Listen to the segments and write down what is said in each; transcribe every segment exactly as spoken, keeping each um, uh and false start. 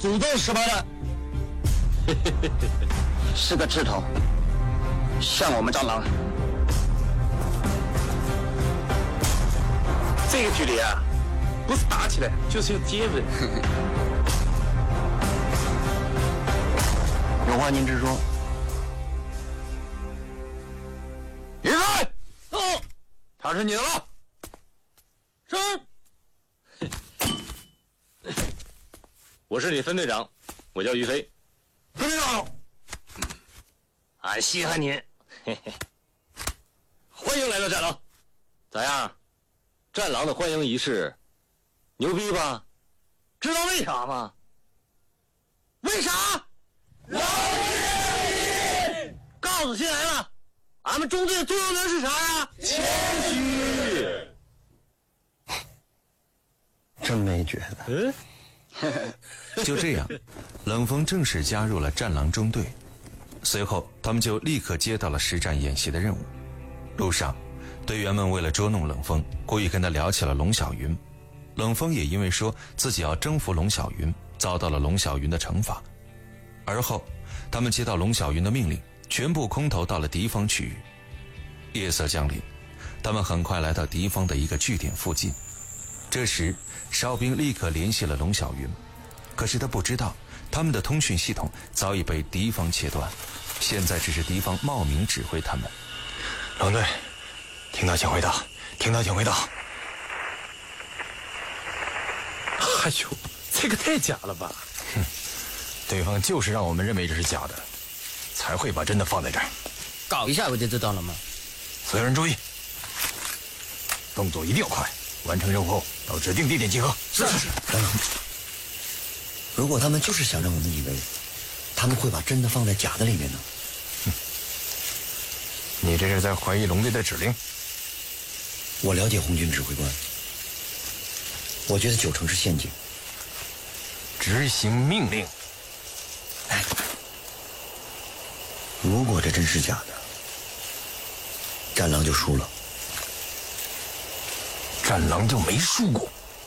主动失败了。 是个刺头，像我们蟑螂。 这个距离啊，不是打起来，就是有接吻。 有话您直说。 于飞， 哦， 他是你的了。 是。我是你分队长，我叫于飞。 分队长， 俺稀罕您。嘿嘿。欢迎来到战狼。咋样？战狼的欢迎仪式，牛逼吧？知道为啥吗？为啥？老弟，告诉新来了，俺们中队的座右铭是啥呀？谦虚。 真没觉得。 嗯。 就这样，冷锋正式加入了战狼中队。随后，他们就立刻接到了实战演习的任务。路上，队员们为了捉弄冷锋，故意跟他聊起了龙小云。冷锋也因为说自己要征服龙小云，遭到了龙小云的惩罚。而后，他们接到龙小云的命令，全部空投到了敌方区域。夜色降临，他们很快来到敌方的一个据点附近。这时，哨兵立刻联系了龙小云，可是他不知道，他们的通讯系统早已被敌方切断，现在只是敌方冒名指挥他们。 龙队，听到请回答，听到请回答。 哎呦，这个太假了吧！ 哼，对方就是让我们认为这是假的，才会把真的放在这儿。 搞一下不就知道了吗？ 所有人注意，动作一定要快，完成任务后到指定地点集合。 是是是。等等，如果他们就是想让我们以为他们会把真的放在假的里面呢？ 你这是在怀疑龙队的指令？ 我了解红军指挥官，我觉得九成是陷阱。 执行命令。 哎，如果这真是假的，战狼就输了。 战狼就没输过。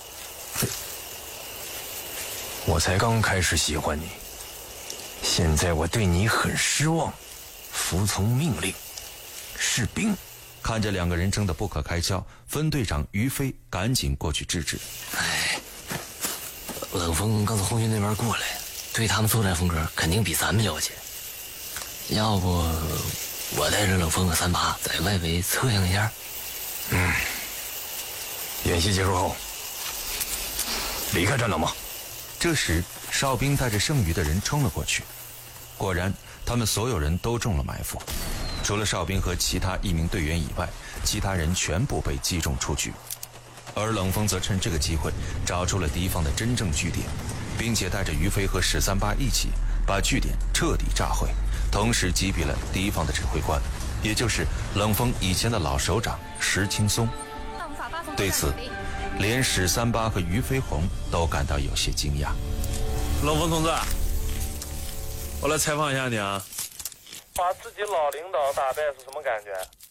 我才刚开始喜欢你，现在我对你很失望。服从命令，士兵。 看着两个人争得不可开交，分队长于飞赶紧过去制止。 哎，冷锋刚从红军那边过来，对他们作战风格肯定比咱们了解。要不我带着冷锋和三八在外围测量一下？ 嗯。演习结束后，离开战狼吗？ 这时，哨兵带着剩余的人冲了过去。果然，他们所有人都中了埋伏，除了哨兵和其他一名队员以外，其他人全部被击中出局。而冷锋则趁这个机会找出了敌方的真正据点，并且带着于飞和史三八一起把据点彻底炸毁，同时击毙了敌方的指挥官，也就是冷锋以前的老首长石青松。对此，连史三八和于飞鸿都感到有些惊讶。 冷锋同志，我来采访一下你啊。 把自己老领导打败是什么感觉？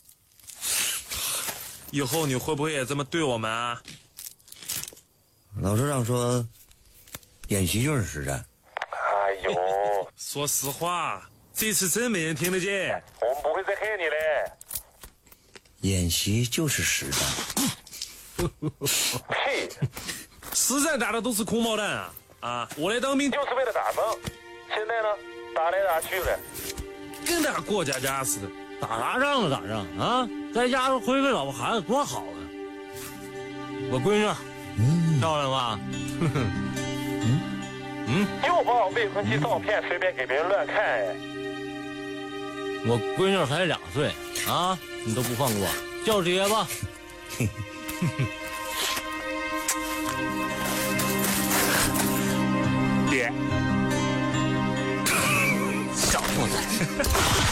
以后你会不会也这么对我们啊？ 老首长说，演习就是实战。 哎呦， 说实话，这次真没人听得见。 我们不会再害你嘞。 演习就是实战。 屁！ 实战打的都是空包弹啊！啊，我来当兵就是为了打仗，现在呢，打来打去的， 跟打过家家似的。 打啥仗啊打仗啊，在家回回老婆孩子多好啊！我闺女，嗯，漂亮吧？ 嗯嗯，又把未婚妻照片随便给别人乱看哎。 我闺女才两岁啊，你都不放过，叫爹吧。 爹， 小兔子。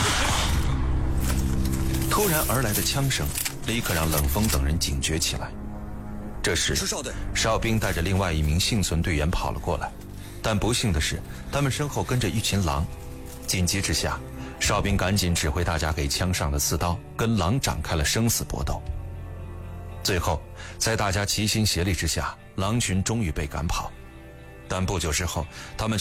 突然而来的枪声立刻让冷锋等人警觉起来。这时，哨兵带着另外一名幸存队员跑了过来，但不幸的是，他们身后跟着一群狼。紧急之下，哨兵赶紧指挥大家给枪上了刺刀，跟狼展开了生死搏斗。最后，在大家齐心协力之下，狼群终于被赶跑。但不久之后，他们